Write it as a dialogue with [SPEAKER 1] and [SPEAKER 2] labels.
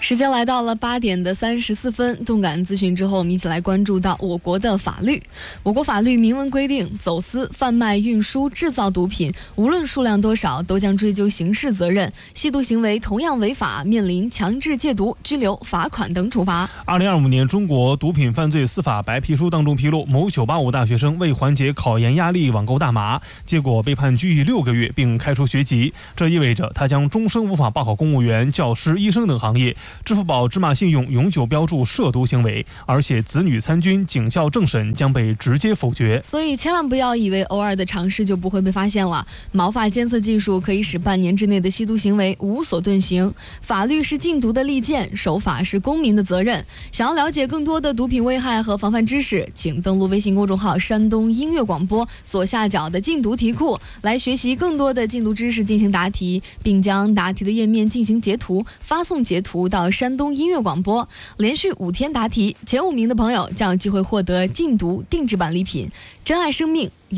[SPEAKER 1] 时间来到了8点的34分，动感资讯之后，我们一起来关注到我国的法律。我国法律明文规定，走私、贩卖、运输、制造毒品，无论数量多少，都将追究刑事责任。吸毒行为同样违法，面临强制戒毒、拘留、罚款等处罚。
[SPEAKER 2] 2025年中国毒品犯罪司法白皮书当中披露，某985大学生为缓解考研压力网购大麻，结果被判拘役6个月，并开除学籍。这意味着他将终生无法报考公务员、教师、医生等行业。支付宝芝麻信用永久标注涉毒行为，而且子女参军、警校政审将被直接否决。
[SPEAKER 1] 所以千万不要以为偶尔的尝试就不会被发现了。毛发监测技术可以使半年之内的吸毒行为无所遁形。法律是禁毒的利剑，守法是公民的责任。想要了解更多的毒品危害和防范知识，请登录微信公众号山东音乐广播，左下角的禁毒题库来学习更多的禁毒知识，进行答题，并将答题的页面进行截图，发送截图到山东音乐广播，连续5天答题，前5名的朋友将有机会获得禁毒定制版礼品。珍爱生命。